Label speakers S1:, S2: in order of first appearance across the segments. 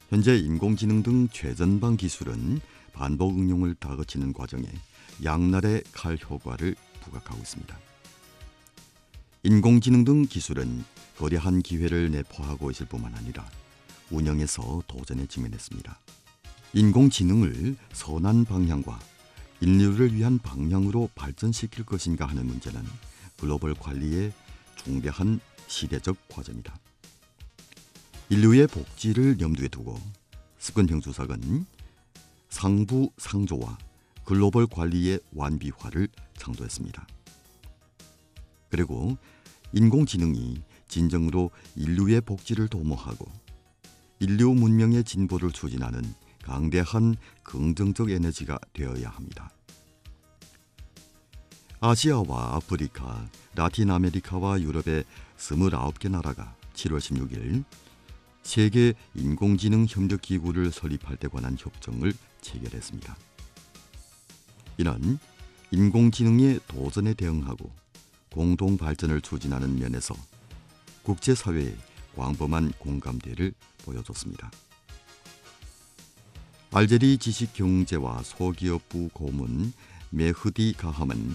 S1: 현재 인공지능 등 최전방 기술은 반복 응용을 다그치는 과정에 양날의 칼 효과를 부각하고 있습니다. 인공지능 등 기술은 거대한 기회를 내포하고 있을 뿐만 아니라 운영에서 도전에 직면했습니다. 인공지능을 선한 방향과 인류를 위한 방향으로 발전시킬 것인가 하는 문제는 글로벌 관리의 중대한 시대적 과제입니다. 인류의 복지를 염두에 두고 습근평 주석은 상부상조와 글로벌 관리의 완비화를 창조했습니다. 그리고 인공지능이 진정으로 인류의 복지를 도모하고 인류 문명의 진보를 추진하는 강대한 긍정적 에너지가 되어야 합니다. 아시아와 아프리카, 라틴 아메리카와 유럽의 29개 나라가 7월 16일 세계 인공지능 협력기구를 설립할 데 관한 협정을 체결했습니다. 이는 인공지능의 도전에 대응하고 공동 발전을 추진하는 면에서 국제사회의 광범한 공감대를 보여줬습니다. 알제리 지식경제와 소기업부 고문 메흐디 가함은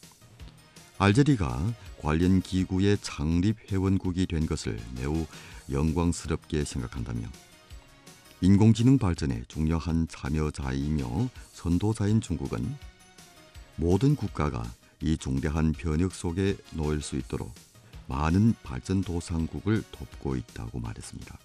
S1: 알제리가 관련 기구의 창립 회원국이 된 것을 매우 영광스럽게 생각한다며 인공지능 발전의 중요한 참여자이며 선도자인 중국은 모든 국가가 이 중대한 변혁 속에 놓일 수 있도록 많은 발전도상국을 돕고 있다고 말했습니다.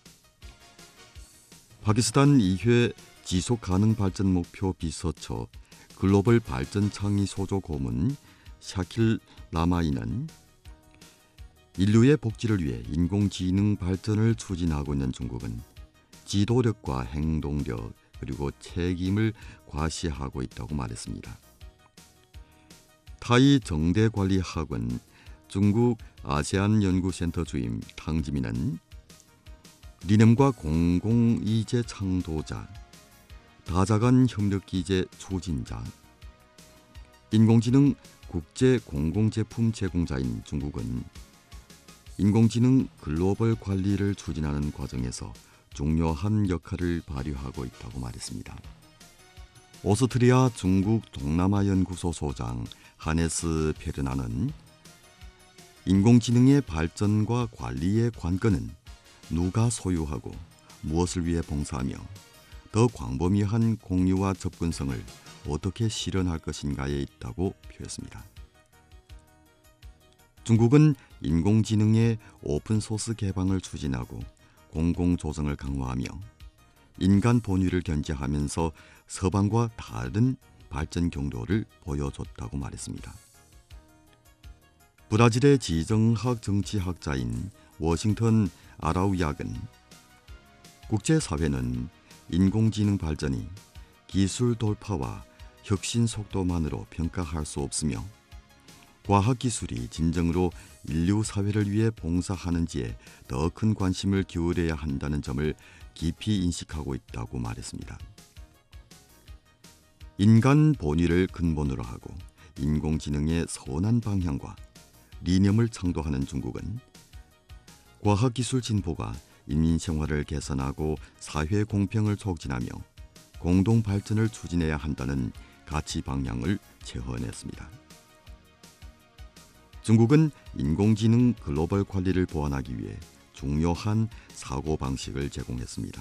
S1: 파키스탄 2회 지속가능발전 목표 비서처 글로벌 발전 창의 소조 고문 샤킬 라마이는 인류의 복지를 위해 인공지능 발전을 추진하고 있는 중국은 지도력과 행동력 그리고 책임을 과시하고 있다고 말했습니다. 타이 정대관리학원 중국 아세안 연구센터 주임 탕지민은 리넴과 공공의제 창도자, 다자간 협력기제 추진자, 인공지능 국제 공공제품 제공자인 중국은 인공지능 글로벌 관리를 추진하는 과정에서 중요한 역할을 발휘하고 있다고 말했습니다. 오스트리아 중국 동남아연구소 소장 하네스 페르나는 인공지능의 발전과 관리의 관건은 누가 소유하고 무엇을 위해 봉사하며 더 광범위한 공유와 접근성을 어떻게 실현할 것인가에 있다고 표했습니다. 중국은 인공지능의 오픈소스 개방을 추진하고 공공조정을 강화하며 인간 본위를 견제하면서 서방과 다른 발전 경로를 보여줬다고 말했습니다. 브라질의 지정학 정치학자인 워싱턴 아라우약은 국제사회는 인공지능 발전이 기술 돌파와 혁신 속도만으로 평가할 수 없으며 과학기술이 진정으로 인류 사회를 위해 봉사하는지에 더 큰 관심을 기울여야 한다는 점을 깊이 인식하고 있다고 말했습니다. 인간 본위를 근본으로 하고 인공지능의 선한 방향과 리념을 창도하는 중국은 과학기술 진보가 인민생활을 개선하고 사회 공평을 촉진하며 공동 발전을 추진해야 한다는 가치 방향을 체언했습니다. 중국은 인공지능 글로벌 관리를 보완하기 위해 중요한 사고방식을 제공했습니다.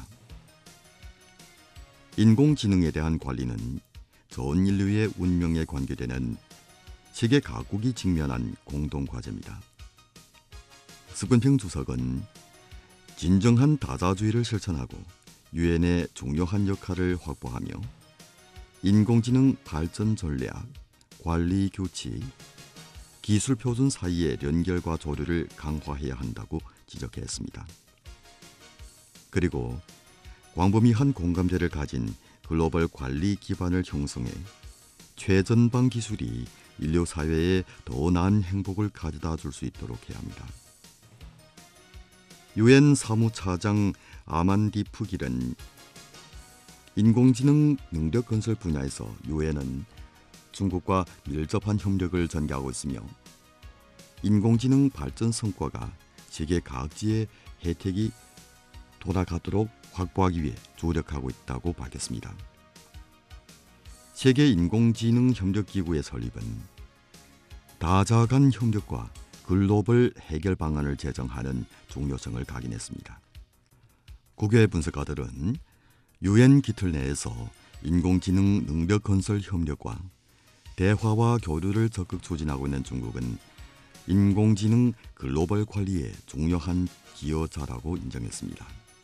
S1: 인공지능에 대한 관리는 전 인류의 운명에 관계되는 세계 각국이 직면한 공동과제입니다. 습근평 주석은 진정한 다자주의를 실천하고 유엔의 중요한 역할을 확보하며 인공지능 발전 전략, 관리 규칙, 기술 표준 사이의 연결과 조류를 강화해야 한다고 지적했습니다. 그리고 광범위한 공감대를 가진 글로벌 관리 기반을 형성해 최전방 기술이 인류 사회에 더 나은 행복을 가져다 줄 수 있도록 해야 합니다. 유엔 사무차장 아만디프 길은 인공지능 능력 건설 분야에서 유엔은 중국과 밀접한 협력을 전개하고 있으며 인공지능 발전 성과가 세계 각지의 혜택이 돌아가도록 확보하기 위해 조력하고 있다고 밝혔습니다. 세계 인공지능 협력기구의 설립은 다자 간 협력과 글로벌 해결 방안을 제정하는 중요성을 각인했습니다. 국외 분석가들은 유엔 기틀 내에서 인공지능 능력 건설 협력과 대화와 교류를 적극 추진하고 있는 중국은 인공지능 글로벌 관리에 중요한 기여자라고 인정했습니다.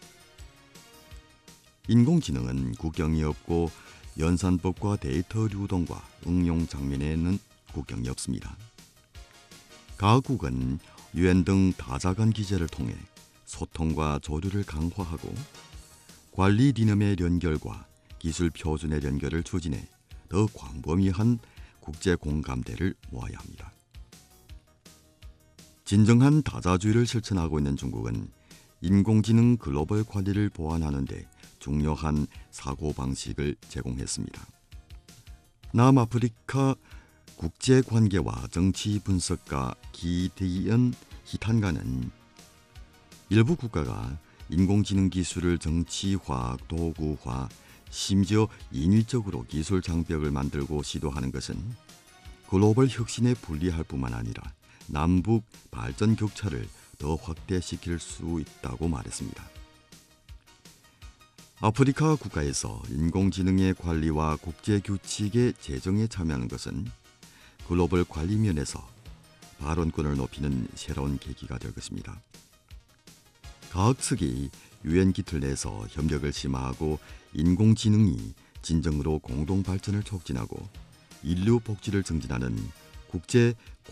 S1: 인공지능은 국경이 없고 연산법과 데이터 유동과 응용 장면에는 국경이 없습니다. 각국은 유엔 등 다자간 기제를 통해 소통과 조류를 강화하고 관리 리념의 연결과 기술 표준의 연결을 추진해 더 광범위한 국제 공감대를 모아야 합니다. 진정한 다자주의를 실천하고 있는 중국은 인공지능 글로벌 관리를 보완하는 데 중요한 사고방식을 제공했습니다. 남아프리카 국제관계와 정치 분석가 기디언 히탄가는 일부 국가가 인공지능 기술을 정치화, 도구화, 심지어 인위적으로 기술 장벽을 만들고 시도하는 것은 글로벌 혁신에 불리할 뿐만 아니라 남북 발전 격차를 더 확대시킬 수 있다고 말했습니다. 아프리카 국가에서 인공지능의 관리와 국제규칙의 제정에 참여하는 것은 글로벌 관리 면에서 발언권을 높이는 새로운 계기가 될 것입니다. 각 측이 유엔 기틀 내에서 협력을 심화하고 인공지능이 진정으로 공동 발전을 촉진하고 인류 복지를 증진하는 국제